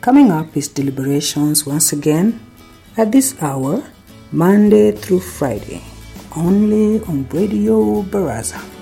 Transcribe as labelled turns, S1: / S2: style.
S1: Coming up is deliberations once again at this hour, Monday through Friday, only on Radio Baraza.